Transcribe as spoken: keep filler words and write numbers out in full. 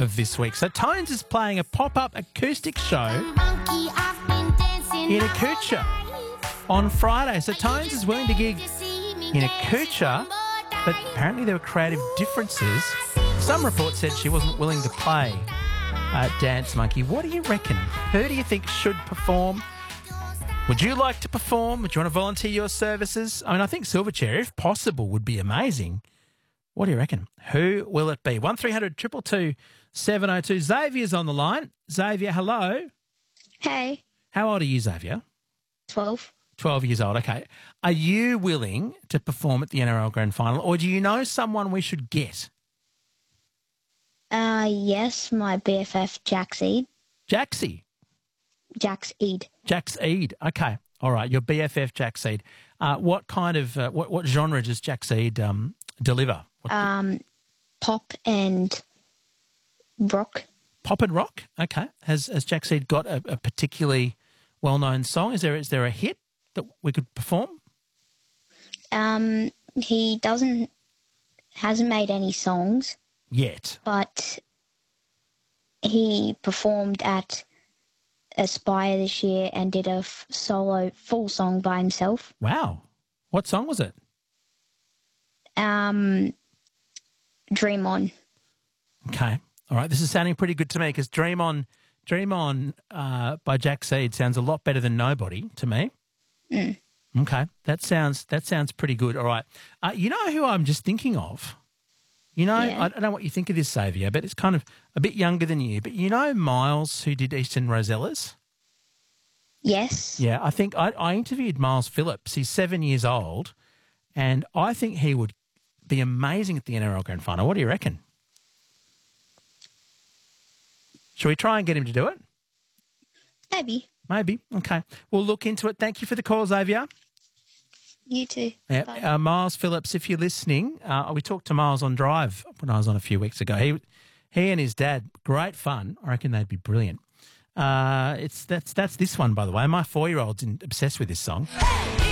of this week. So Tones is playing a pop-up acoustic show in Akucha on Friday. So Tones is willing to gig in Akucha, but apparently there were creative differences. Some reports said she wasn't willing to play uh, Dance Monkey. What do you reckon? Who do you think should perform? Would you like to perform? Would you want to volunteer your services? I mean, I think Silverchair, if possible, would be amazing. What do you reckon? Who will it be? one three hundred two two two seven oh two. Xavier's on the line. Xavier, hello. Hey. How old are you, Xavier? twelve. twelve years old, okay. Are you willing to perform at the N R L Grand Final, or do you know someone we should get? Uh, yes, my B F F, Jax Eid. Jaxie? Jax Eid. Jax Eid, okay. All right, your B F F, Jax Eid. Uh, what kind of, uh, what, what genre does Jax Eid um, deliver? What um, pop and rock. Pop and rock, okay. Has has Jax Eid got a, a particularly well-known song? Is there is there a hit that we could perform? Um, he doesn't, hasn't made any songs. Yet. But he performed at Aspire this year and did a f- solo full song by himself. Wow. What song was it? Um, Dream On. Okay. All right. This is sounding pretty good to me because Dream On, Dream On uh, by Jax Eid sounds a lot better than Nobody to me. Mm. Okay. That sounds that sounds pretty good. All right. Uh, you know who I'm just thinking of? You know, Yeah. I don't know what you think of this, Xavier, but it's kind of a bit younger than you. But you know Miles, who did Eastern Rosellas? Yes. Yeah, I think I, I interviewed Miles Phillips. He's seven years old, and I think he would be amazing at the N R L Grand Final. What do you reckon? Shall we try and get him to do it? Maybe. Maybe. Okay. We'll look into it. Thank you for the call, Xavier. You too. Yeah, Bye. uh, Miles Phillips, if you're listening, uh, we talked to Miles on Drive when I was on a few weeks ago. He, he and his dad, great fun. I reckon they'd be brilliant. Uh, it's that's that's this one, by the way. My four-year-old's in, obsessed with this song. Hey!